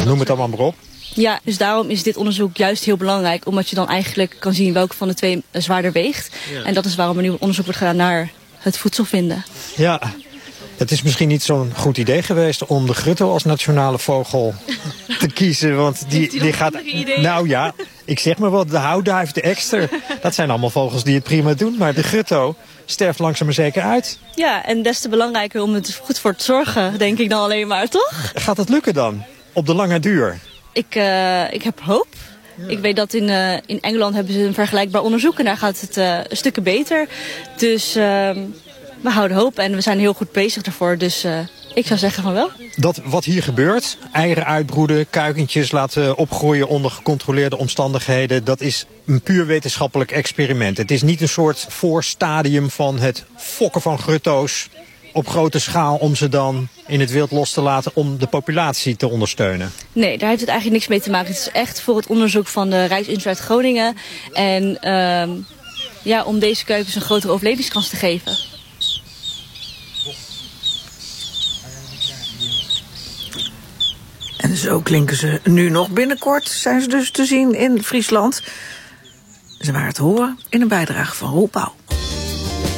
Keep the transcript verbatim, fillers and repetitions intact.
noem het allemaal maar op. Ja, dus daarom is dit onderzoek juist heel belangrijk. Omdat je dan eigenlijk kan zien welke van de twee zwaarder weegt. Ja. En dat is waarom er nu onderzoek wordt gedaan naar het voedsel vinden. Ja, het is misschien niet zo'n goed idee geweest om de grutto als nationale vogel te kiezen. Want die, die gaat... Nou ja, ik zeg maar wat, de houtduif, de ekster. Dat zijn allemaal vogels die het prima doen. Maar de grutto sterft langzaam maar zeker uit. Ja, en des te belangrijker om het goed voor te zorgen, denk ik dan alleen maar, toch? Gaat het lukken dan? Op de lange duur? Ik, uh, ik heb hoop. Ja. Ik weet dat in, uh, in Engeland hebben ze een vergelijkbaar onderzoek en daar gaat het uh, een stukken beter. Dus uh, we houden hoop en we zijn heel goed bezig daarvoor. Dus uh, ik zou zeggen van wel. Dat wat hier gebeurt, eieren uitbroeden, kuikentjes laten opgroeien onder gecontroleerde omstandigheden, dat is een puur wetenschappelijk experiment. Het is niet een soort voorstadium van het fokken van grutto's op grote schaal om ze dan in het wild los te laten om de populatie te ondersteunen. Nee, daar heeft het eigenlijk niks mee te maken. Het is echt voor het onderzoek van de Rijksinstituut Groningen. En uh, ja, om deze kuikens een grotere overlevingskans te geven. En zo klinken ze nu nog. Binnenkort zijn ze dus te zien in Friesland. Ze waren te horen in een bijdrage van Roel Pauw.